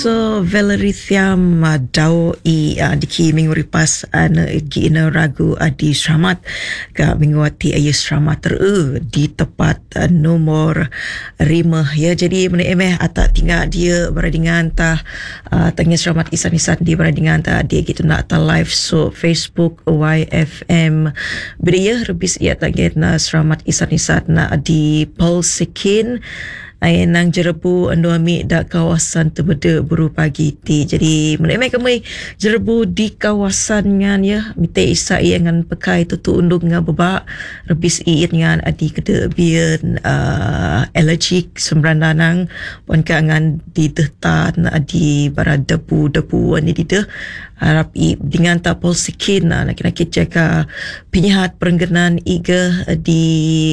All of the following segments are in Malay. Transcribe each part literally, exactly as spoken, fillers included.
So Valerie Thiam uh, dau i uh, diki minggu ripas ana uh, gi ina ragu adi selamat ka minggu ati ayu selamat ter uh, di tepat uh, nomor lima ya. Jadi mana emeh atak tinggal dia beradingan tah uh, tengah selamat isan-isan di beradingan tah dia gitu nak ta live so Facebook Y F M beria rebis ia tengah na selamat isan-isan na di Polsekin ai nang jerebu ando amik dak kawasan terbeda buru pagi ti. Jadi menek kami jerebu di kawasan ngan ya mite isa ngan pekai tutu undung ngah bebak rebis iit ngan adi kede bian uh, allergic semberandanang pon kangan di tehtan adi bara debu-debu ni di deh harap i dengan ta Polsekin nak kena jaga penyihat perengganan iga di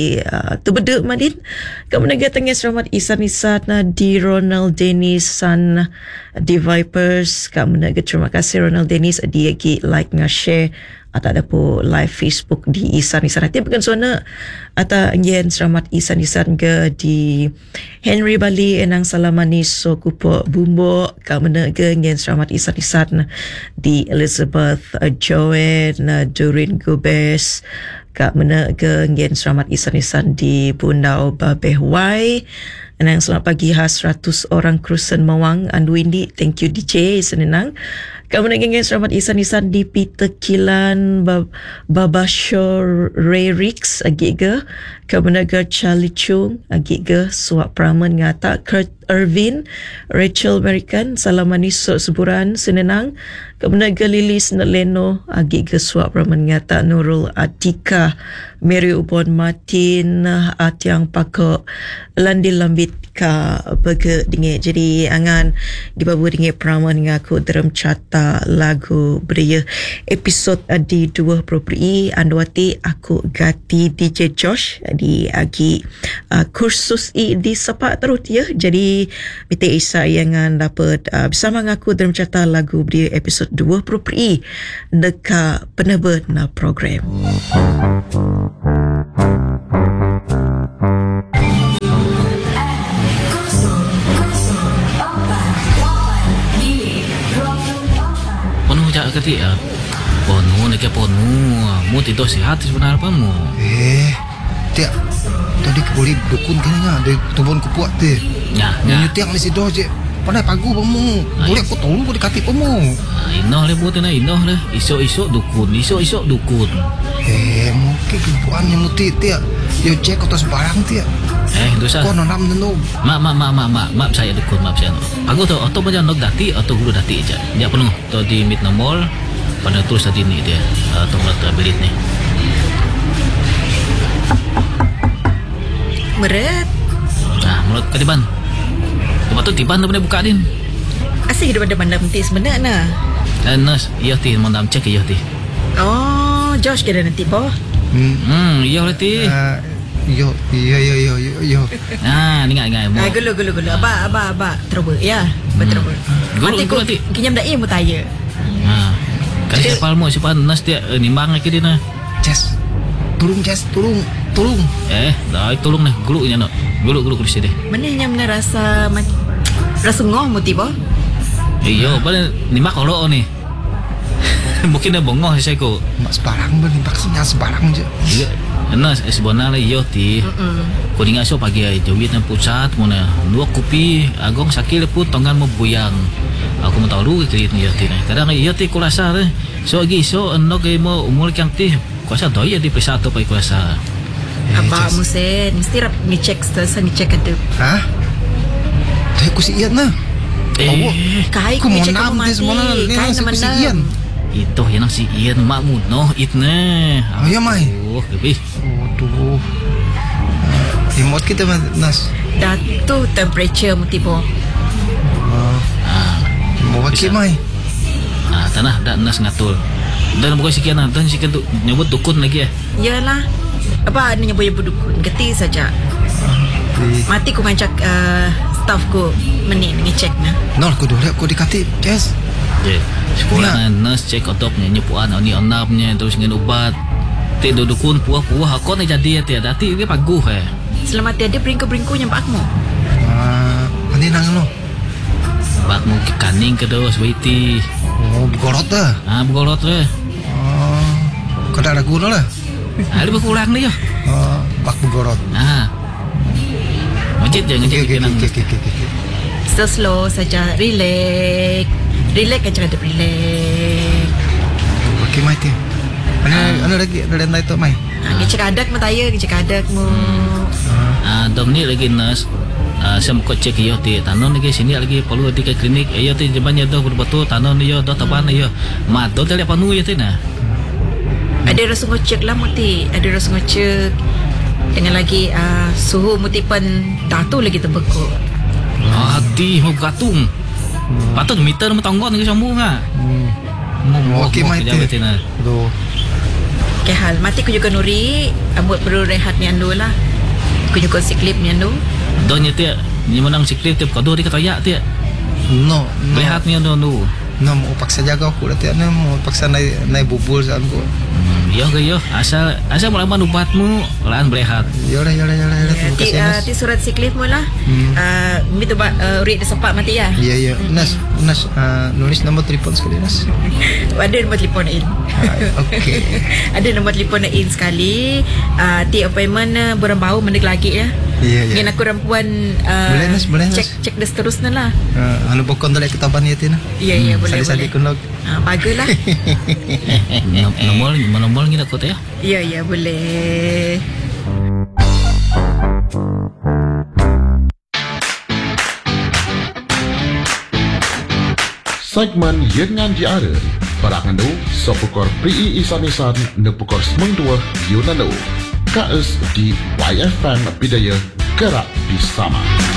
uh, terbeda madin kemenaga tengah selamat isan-isan di Ronald Dennis san di Vipers. Kemenaga terima kasih Ronald Dennis dia gi like ngah share atau ada po live Facebook di isan-isan nanti bukan suana atau ngen selamat isan-isan ke di Henry Bali enang salamani so kupo bumbo kemenaga ngen selamat isan-isan di Elizabeth uh, Joanne uh, Doreen Gobes kemenaga ngen selamat isan-isan di Bundau Babehwai. Enang selamat pagi khas seratus orang Krusen Mawang Anduindi. Thank you D J senenang. Kamu nak ingin selamat isan-isan di Peter Kilan Bab- Babashore Ray Rix agiga. Kamu nak Charlie Chung agiga suap praman ngata Kurt Irvin Rachel American salamani so seburan senenang. Kamu nak Lilis Neleno agiga suap praman ngata Nurul Atika Mary Ubon Martin Atiang Pakok Landil Lambit ka bege dingin. Jadi angan dibawa dingin praman ngaku dalam cata lagu beria episod di dua property andwati aku gati D J Josh di agi uh, kursus i di sepak terus ya. Jadi mite isa yang dapat uh, bersama ngaku dalam cata lagu beria episod dua property deka penerbit na program. Kati ah, ponu nak ponu, mu tidur sihat sebenarnya apa mu? Eh, tiap tadi kebuli dukun kena ada tubon kupuat tu. Ya, ya. Tiap mesti doh je. Pandai pagu pemu. Boleh aku tolong boleh kati pemu. Inoh le buat na inoh le. Isok-isok dukun, isok-isok dukun. Eh, mungkin kebuan yang muti tiap. Yo cek atas barang tiap. Eh, dosa. Kau nanam dulu. Mak, mak, mak, mak, mak, mak saya dukun, mak saya. Aku tu, atau macam nak dati atau guru dati aja. Dia penuh. Tu di mid mall. Pada tulis tadi ni dia. Atau melihat belit ni. Meret. Nah, mulut ketiban. Lepas tu tiban tu boleh buka din. Asyik hidup ada bandam nanti sebenarnya. Eh, nurse, iya ti, mandam cek iya ti. Oh, Josh kira nanti boh. Hmm, Hmm, iya le ti. uh, yo, yo, yo, yo, yo, yo. Ah, ni ngai ngai. Ah, gulu gulu gulu. Aba aba aba terubur ya. Betul terubur. Gulu gulu ti. Kinyam dah ilmu taya. Ah. Kan siapa mu siapa nurse dia eh, nimbang lagi dia na. Jess, tolong Jess, tolong, tolong. Eh, dah tolong nih, gulu nya nak. Gulu gulu kursi deh. Mana yang mana rasa rasa ngoh muti boh? Iyo, balik nimbang kalau ni. Mungkin dah bongong saya ko. Mak sebarang ben, vaksinnya sebarang je. Iya. Nurse eh, sebenarnya iyo ti. Ko ninga so pagi ai jawit na pusat mo na. Dua kopi agong sakit pun tongan mo buyang. Aku mau tahu lu ke iyo ti na. Kadang iyo ti ko rasa eh. So agi so no ke mo umur kang ti. Ko rasa doi di pesa to pa ko rasa. Apa musen mesti rap ngecek stasa ngecek ada. Hah? Tapi aku si Ian na. Eh, kai Aku mau ngecek nam mati. di semua na. Kai nama Si Ian. itu yang si Ian makmu no itne. Oh ya mai. Oh, lebih. Aduh. Remote kita mas. Datu temperature muti boh. Ah, Mau pakai mai. ah tanah dak nas ngatul. Dan bukan sekian dan sekian tu nyebut dukun lagi ya. Yalah. Apa ni nyebut-nyebut dukun? Geti saja. Mati ku ngajak uh, staff ku meni ngecek na. Nol aku dulu aku dikati Jess. Je, sekolah na nurse cek otok nya nyepuan oni onapnya terus ngen ubat. Ti dukun puah-puah aku ni jadi ya ti dati dia paguh eh. Selamat tiada beringku-beringku nyampak akmu. Ah, ani nang no. bak mu kaning ke dos baiti. Oh, bergorot dah. Ah bergolot le. Oh, kada ada gula lah. Ada berkurang ni yo. Oh, bak bergorot. Ah. Macet je ngajak Okey, okey, kenang. okey, okey, okey. So slow saja, relax. Relax aja ada relax. Okey, mai tu. Ana ana lagi ada nai tu mai. Ha, kita kadak mu taya, kita kadak mu. Ah dom ni lagi nas. Ah sem ko cek yo ti tanon lagi sini lagi perlu di ke klinik. Yo ti jebannya dah betul tanon yo dah taban yo. Ma do tele panu yo ti na. Ada rasa ngocek lah muti, ada rasa ngocek. Dengan lagi uh, suhu muti pun datu lagi terbekuk. Hati mau gatung. Patut meter mu tanggon lagi sambung ah. Mau Okey, mai tu. na. Do. Okay, hal mati ku juga nuri, ambut perlu rehat ni andu lah. Ku juga siklip ni andu. Donya ti ni menang siklip ti kado di katoyak ti. No, no. Rehat ni ando ando. No, mau paksa jaga aku dah tiap ni mau paksa naik naik bubul saan aku. Yo ke yo asal asal melawan ubatmu laan berehat. Ya dah, ya dah, ya dah, ya dah. Terima Ti, kasih, uh, Nas. ti surat siklip mu lah. Hmm. Uh, Mitu ba uh, urit sepak mati ya. Ya, ya. Nas, Nas, uh, nulis nombor telefon sekali, Nas. Ada nombor telefon in. Ah, okey. Ada nombor telefon in sekali. Uh, ti appointment uh, berang bau mendek lagi ya. Ya, ya. Ngin aku rampuan uh, Boleh, Nas, boleh, Nas. cek cek dah seterusnya lah. Uh, anu bokon dalek ketaban ya tina. Ya ya boleh Sali-sali boleh. kun log. Ah baguslah. Nombor nombor kita kota ya. Ya ya boleh. Segmen Yengan Diara Barangan nu Sopukor P I Isanisan Nepukor Semeng Dua Yunanu K S di Y F M Bidaya Gerak Bersama.